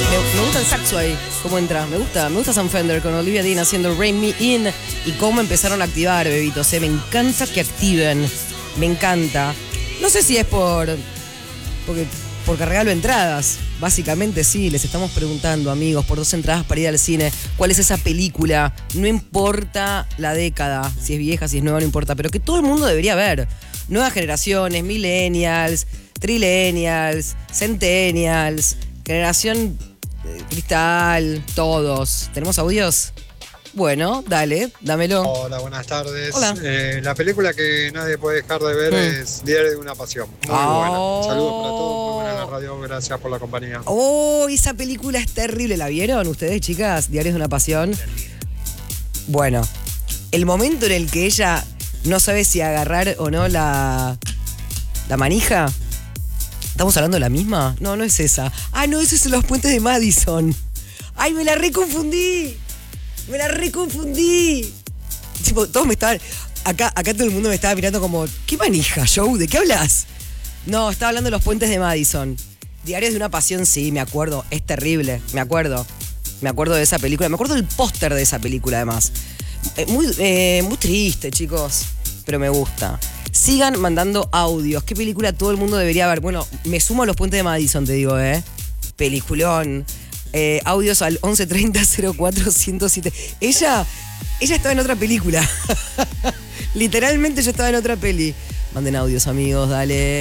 Me gusta el saxo ahí, cómo entra. Me gusta Sam Fender con Olivia Dean haciendo Rain Me In y cómo empezaron a activar, bebitos. Me encanta que activen. Me encanta. No sé si es porque regalo entradas. Básicamente sí, les estamos preguntando, amigos, por 2 entradas para ir al cine. ¿Cuál es esa película? No importa la década, si es vieja, si es nueva, no importa, pero que todo el mundo debería ver. Nuevas generaciones, millennials, trillennials, centennials, generación cristal, todos. ¿Tenemos audios? Bueno, dale, dámelo. Hola, buenas tardes. Hola. La película que nadie puede dejar de ver es Diario de una Pasión. Muy buena. Saludos para todos, muy buena la radio. Gracias por la compañía. Oh, esa película es terrible. ¿La vieron ustedes, chicas? Diarios de una Pasión. Bueno, el momento en el que ella no sabe si agarrar o no la manija. ¿Estamos hablando de la misma? No, no es esa. Ah, no, eso es Los Puentes de Madison. ¡Ay, me la reconfundí! ¡Me la reconfundí! Tipo, todos me estaban... Acá todo el mundo me estaba mirando como... ¿Qué manija, Joe? ¿De qué hablas? No, estaba hablando de Los Puentes de Madison. Diarios de una Pasión, sí, me acuerdo. Es terrible, me acuerdo. Me acuerdo de esa película. Me acuerdo del póster de esa película, además. Muy triste, chicos. Pero me gusta. Sigan mandando audios. ¿Qué película todo el mundo debería ver? Bueno, me sumo a Los Puentes de Madison, te digo, Peliculón. Audios al 1130-04-107. Ella estaba en otra película. Literalmente yo estaba en otra peli. Manden audios, amigos, dale.